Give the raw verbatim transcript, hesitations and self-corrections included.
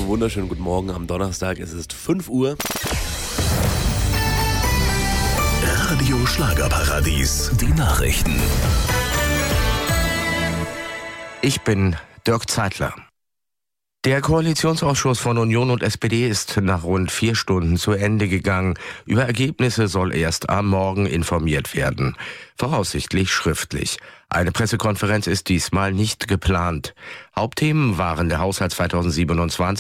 wunderschönen guten Morgen am Donnerstag. Es ist fünf Uhr. Radio Schlagerparadies, die Nachrichten. Ich bin Dirk Zeitler. Der Koalitionsausschuss von Union und S P D ist nach rund vier Stunden zu Ende gegangen. Über Ergebnisse soll erst am Morgen informiert werden. Voraussichtlich schriftlich. Eine Pressekonferenz ist diesmal nicht geplant. Hauptthemen waren der Haushalt zweitausendsiebenundzwanzig,